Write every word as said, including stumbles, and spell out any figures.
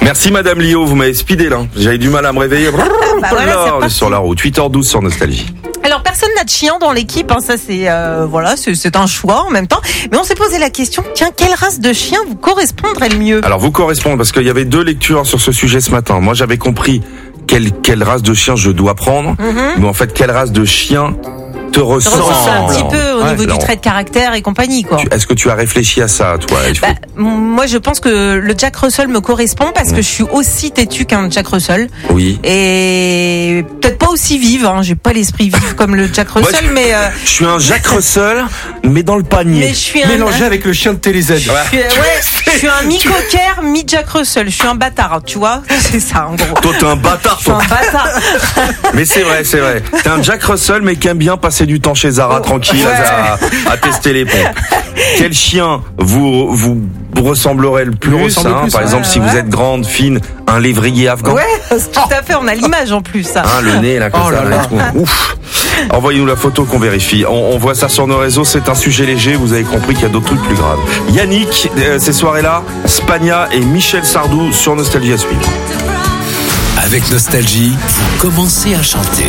Merci Madame Lio, vous m'avez speedé là. J'avais du mal à me réveiller. Bah voilà, sur la route, huit heures douze sur Nostalgie. Alors personne n'a de chien dans l'équipe, hein, ça c'est euh, voilà, c'est, c'est un choix en même temps. Mais on s'est posé la question, tiens, quelle race de chien vous correspondrait le mieux ? Alors vous correspondez parce qu'il y avait deux lectures sur ce sujet ce matin. Moi j'avais compris quelle quelle race de chien je dois prendre, mm-hmm. mais en fait quelle race de chien te ressemble un petit peu au ouais, niveau alors, du trait de caractère et compagnie, quoi. Tu, est-ce que tu as réfléchi à ça, toi ? Bah, moi, je pense que le Jack Russell me correspond parce mmh. que je suis aussi têtue qu'un Jack Russell. Oui. Et peut-être pas aussi vive, hein. J'ai pas l'esprit vif comme le Jack Russell, moi, mais. Euh... Je suis un Jack Russell, mais dans le panier. Mais je suis un... mélangé avec le chien de T L Z. Je suis, ouais, je suis un mi-cocker, mi-Jack Russell. Je suis un bâtard, tu vois. C'est ça, en gros. Toi, t'es un bâtard, toi. Je suis un bâtard. Mais c'est vrai, c'est vrai. T'es un Jack Russell, mais qui aime bien passer du temps chez Zara. Tranquille ouais. à, à tester les pompes. Quel chien vous vous ressemblerait le plus, ressemble hein, plus par ouais, exemple ouais. si vous êtes grande, fine, un lévrier afghan. Ouais, tout à fait, on a l'image en plus. Ça. Hein, le nez là comme oh ça. Là là, là. Ouf. Envoyez-nous la photo qu'on vérifie. On, on voit ça sur nos réseaux, c'est un sujet léger, vous avez compris qu'il y a d'autres trucs plus graves. Yannick, euh, ces soirées-là, Spagna et Michel Sardou sur Nostalgie à suivre. Avec Nostalgie, vous commencez à chanter.